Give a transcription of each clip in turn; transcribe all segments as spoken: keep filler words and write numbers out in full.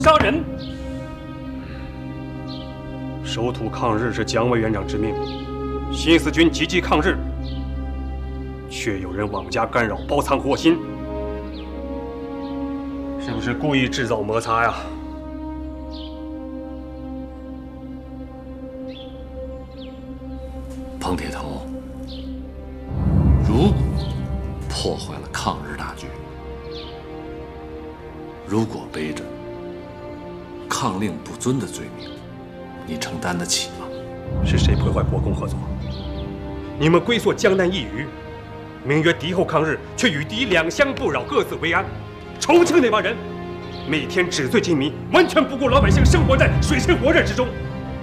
杀人。守土抗日是蒋委员长之命，新四军积极抗日，却有人妄加干扰，包藏祸心，是不是故意制造摩擦呀？ 彭铁头，如果破坏了抗日大局，如果背着抗令不遵的罪名，你承担得起吗？ 是谁破坏国共合作？你们龟缩江南一隅，名曰敌后抗日，却与敌两相不扰，各自为安。重庆那帮人，每天纸醉金迷，完全不顾老百姓生活在水深火热之中。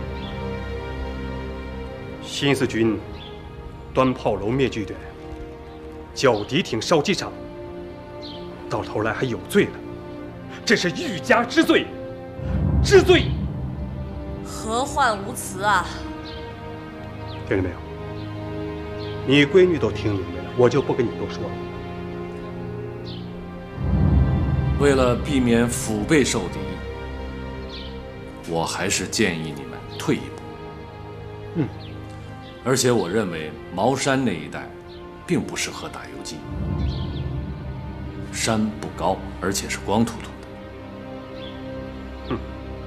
新四军端炮楼灭据点，剿敌艇烧机场，到头来还有罪了，这是欲加之罪，之罪。 何患无辞啊！ 听见没有？你闺女都听明白了，我就不跟你多说了。 为了避免腹背受敌，我还是建议你们退一步。 嗯。 而且我认为茅山那一带并不适合打游击，山不高，而且是光秃秃的。 嗯。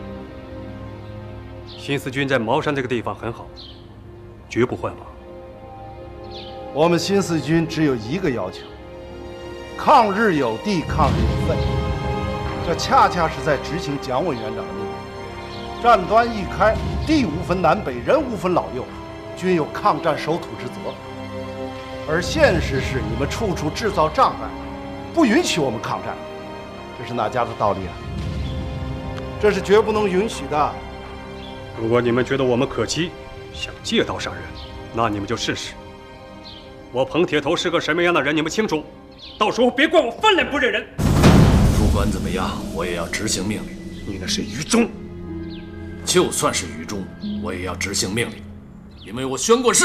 新四军在茅山这个地方很好，绝不换马。 我们新四军只有一个要求：抗日有地，抗日有份。这恰恰是在执行蒋委员长的命令。战端一开，地无分南北，人无分老幼，均有抗战守土之责。而现实是，你们处处制造障碍，不允许我们抗战，这是哪家的道理啊？这是绝不能允许的。 如果你们觉得我们可欺，想借刀杀人，那你们就试试。我彭铁头是个什么样的人，你们清楚。到时候别怪我翻脸不认人。 不管怎么样，我也要执行命令。 你那是愚忠。 就算是愚忠，我也要执行命令，因为我宣过誓。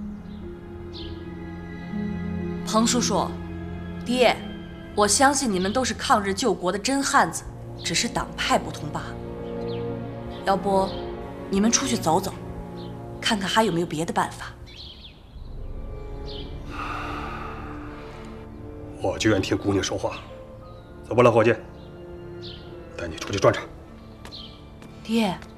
彭叔叔，爹，我相信你们都是抗日救国的真汉子，只是党派不同罢了。要不，你们出去走走，看看还有没有别的办法。 我就愿听姑娘说话。走吧，老伙计，带你出去转转。 爹。